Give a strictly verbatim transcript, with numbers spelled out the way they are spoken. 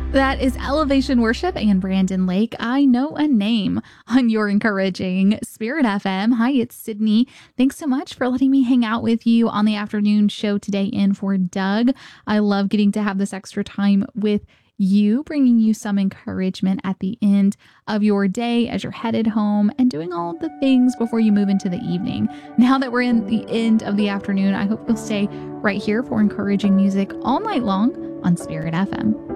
That is Elevation Worship and Brandon Lake. I know a name on your encouraging Spirit F M. Hi, it's Sydney. Thanks so much for letting me hang out with you on the afternoon show today in for Doug. I love getting to have this extra time with you, bringing you some encouragement at the end of your day as you're headed home and doing all of the things before you move into the evening. Now that we're in the end of the afternoon, I hope you'll stay right here for encouraging music all night long on Spirit F M.